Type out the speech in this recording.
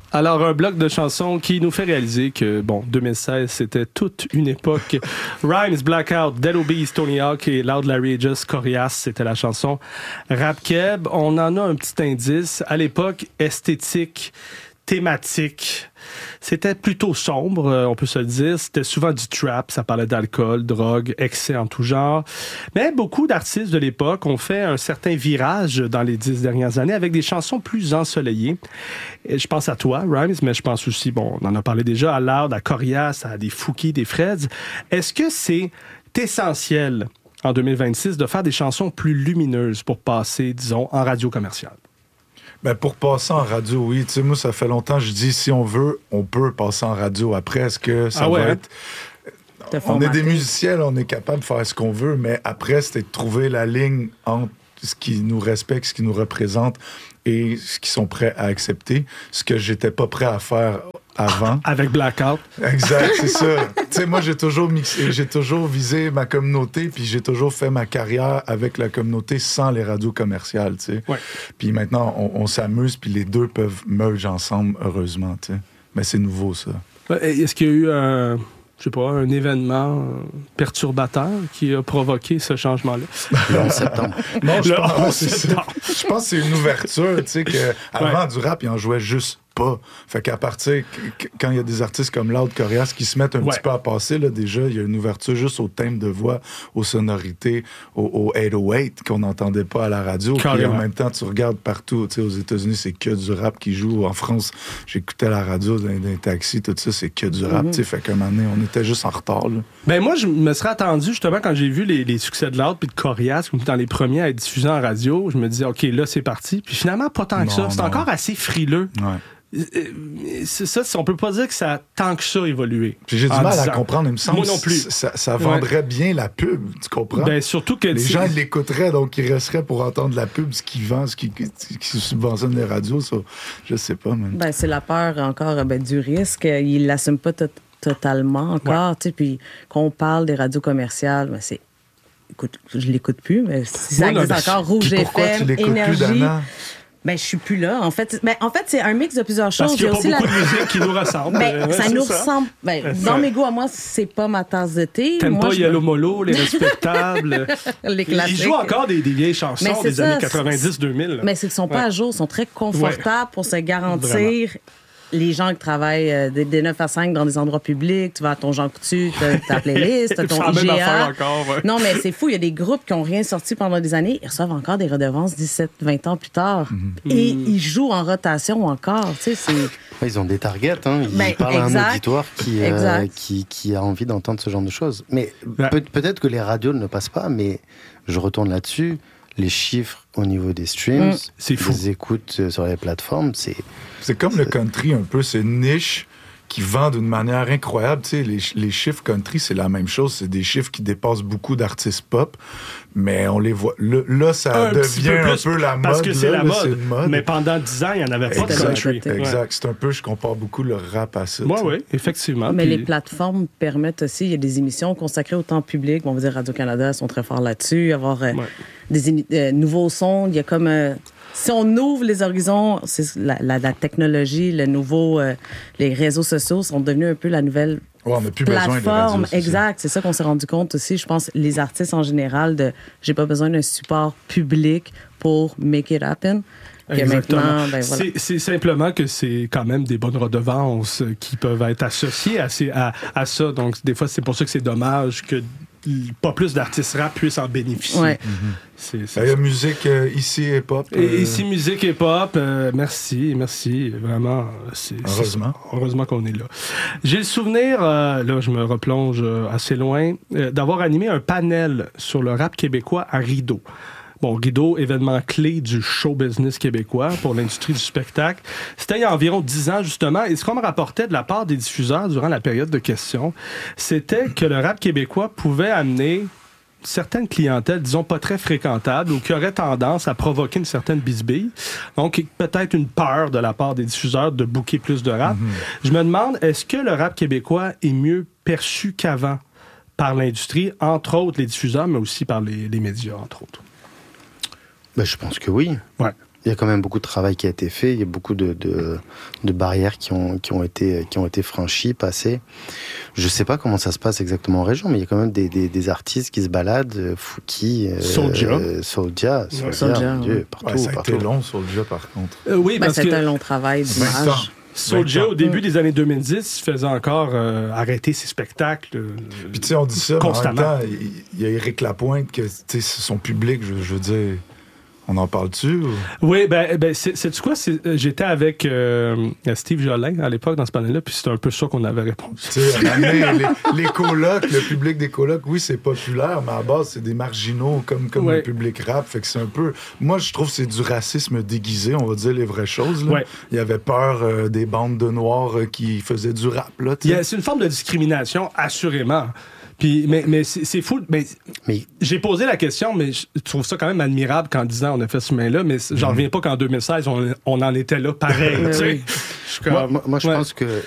Alors, un bloc de chansons qui nous fait réaliser que, 2016, c'était toute une époque. Rhymes, Blackout, Dead Obies, Tony Hawk et Loud Larry et Just Corias, c'était la chanson Rap Keb. On en a un petit indice. À l'époque, esthétique, thématique. C'était plutôt sombre, on peut se le dire. C'était souvent du trap, ça parlait d'alcool, drogue, excès en tout genre. Mais beaucoup d'artistes de l'époque ont fait un certain virage dans les 10 dernières années avec des chansons plus ensoleillées. Et je pense à toi, Rhymes, mais je pense aussi, on en a parlé déjà, à Loud, à Corias, à des Fouki, des Freds. Est-ce que c'est essentiel en 2026 de faire des chansons plus lumineuses pour passer, disons, en radio commerciale? Ben pour passer en radio, oui. Tu sais, moi, ça fait longtemps que je dis, si on veut, on peut passer en radio. Après, est-ce que ça va être... On est des musiciens, on est capable de faire ce qu'on veut, mais après, c'était de trouver la ligne entre ce qui nous respecte, ce qui nous représente et ce qu'ils sont prêts à accepter, ce que j'étais pas prêt à faire avant. Avec Blackout. Exact, c'est ça. Tu sais, moi, j'ai toujours visé ma communauté, puis j'ai toujours fait ma carrière avec la communauté sans les radios commerciales, tu sais. Ouais. Puis maintenant, on s'amuse, puis les deux peuvent merge ensemble, heureusement, tu sais. Mais c'est nouveau, ça. Est-ce qu'il y a eu un événement perturbateur qui a provoqué ce changement-là? Le 11 septembre. Non, je pense que c'est une ouverture, tu sais, qu'avant du rap, ils en jouaient juste pas. Fait qu'à partir, quand il y a des artistes comme Loud, Corias qui se mettent un petit peu à passer, là, déjà, il y a une ouverture juste au thème de voix, aux sonorités, au 808 qu'on n'entendait pas à la radio. Puis en même temps, tu regardes partout, tu sais, aux États-Unis, c'est que du rap qui joue. En France, j'écoutais la radio dans les taxis, tout ça, c'est que du rap, tu sais. Fait qu'à un moment donné, on était juste en retard, là. Ben moi, je me serais attendu, justement, quand j'ai vu les succès de Loud puis de Corias, comme dans les premiers à être diffusés en radio, je me disais, OK, là, c'est parti. Puis finalement, pas tant que ça. C'est encore assez frileux. Ouais. C'est ça, on peut pas dire que ça a tant que ça évolué. Puis j'ai du mal à comprendre, il me semble. Moi non plus. Ça vendrait bien la pub, tu comprends? Ben surtout que les gens l'écouteraient, donc ils resteraient pour entendre la pub, ce qu'ils vendent, ce qui subventionne les radios, ça, je sais pas. Même. Ben c'est la peur encore du risque. Ils l'assument pas totalement encore. Ouais. Puis quand on parle des radios commerciales, ben c'est... Écoute, je l'écoute plus, mais si ça existe encore, Rouge FM, pourquoi tu l'écoutes Énergie... plus, Dana? Ben, je suis plus là. En fait, c'est un mix de plusieurs choses. Parce qu'il y a pas beaucoup de musique qui nous ressemble. Ça nous ressemble. Dans mes goûts, à moi, c'est pas ma tasse de thé. T'aimes pas Yellow Molo, Les Respectables? Les classiques. Ils jouent encore des vieilles chansons des années 90-2000. Mais c'est qu'ils sont pas à jour. Ils sont très confortables pour se garantir... Vraiment. Les gens qui travaillent des 9 à 5 dans des endroits publics, tu vas à ton Jean Coutu, t'as ta playlist, t'as ton IGA. Non, mais c'est fou, il y a des groupes qui n'ont rien sorti pendant des années, ils reçoivent encore des redevances 17-20 ans plus tard. Et ils jouent en rotation encore. Tu sais, ils ont des targets, hein. Ils parlent à un auditoire qui a envie d'entendre ce genre de choses. Mais peut-être que les radios ne passent pas, mais je retourne là-dessus. Les chiffres au niveau des streams, c'est fou. Les écoutes sur les plateformes, c'est comme le country un peu, c'est une niche qui vend d'une manière incroyable. Tu sais, les chiffres country, c'est la même chose. C'est des chiffres qui dépassent beaucoup d'artistes pop, mais on les voit. Là, ça devient un peu la mode. Parce que c'est la mode. C'est une mode. Mais pendant 10 ans, il n'y en avait pas de country. Exact. C'est un peu, je compare beaucoup le rap à ça. Oui, effectivement. Mais les plateformes permettent aussi, il y a des émissions consacrées au temps public. On va dire Radio-Canada sont très forts là-dessus. Avoir des nouveaux sons. Il y a comme... si on ouvre les horizons, c'est la technologie, le nouveau, les réseaux sociaux sont devenus un peu la nouvelle on n'a plus plateforme. Besoin de radios, exact, c'est ça qu'on s'est rendu compte aussi. Je pense les artistes en général j'ai pas besoin d'un support public pour make it happen. Exactement. Voilà. C'est simplement que c'est quand même des bonnes redevances qui peuvent être associées à ça. Donc, des fois, c'est pour ça que c'est dommage que pas plus d'artistes rap puissent en bénéficier. Ouais. Il y a musique ici et pop. Ici, musique et pop. Merci. Vraiment. Heureusement qu'on est là. J'ai le souvenir, là, je me replonge assez loin, d'avoir animé un panel sur le rap québécois à Rideau. Rideau, événement clé du show business québécois pour l'industrie du spectacle. C'était il y a environ 10 ans, justement. Et ce qu'on me rapportait de la part des diffuseurs durant la période de questions, c'était que le rap québécois pouvait amener certaines clientèles, disons, pas très fréquentables ou qui auraient tendance à provoquer une certaine bisbille. Donc, peut-être une peur de la part des diffuseurs de booker plus de rap. Je me demande, est-ce que le rap québécois est mieux perçu qu'avant par l'industrie, entre autres les diffuseurs, mais aussi par les médias, entre autres? Ben, je pense que oui. Ouais. y a quand même beaucoup de travail qui a été fait. Il y a beaucoup de barrières qui ont été franchies, passées. Je sais pas comment ça se passe exactement en région, mais il y a quand même des artistes qui se baladent. Fouki, Soulja, Dieu, partout. Ça a été long, Soulja, par contre. Oui, parce que c'est un long travail d'image. Soulja, au début des années 2010, faisait encore arrêter ses spectacles. Puis tu sais, on dit ça, constamment. Mais en même temps, il y a Éric Lapointe, que son public, je veux dire... On en parle-tu? Ou? Oui, sais-tu quoi? J'étais avec Steve Jolin à l'époque dans ce panel-là, puis c'était un peu ça qu'on avait répondu. Tu sais, les colocs, le public des colocs, oui, c'est populaire, mais à la base, c'est des marginaux comme le public rap. Fait que c'est un peu... Moi, je trouve que c'est du racisme déguisé, on va dire les vraies choses. Là. Ouais. Il y avait peur des bandes de noirs qui faisaient du rap. Là, c'est une forme de discrimination, assurément. Puis, mais c'est fou. Mais j'ai posé la question, mais je trouve ça quand même admirable qu'en 10 ans, on a fait ce chemin-là, mais j'en reviens pas qu'en 2016, on en était là pareil. Moi, je pense que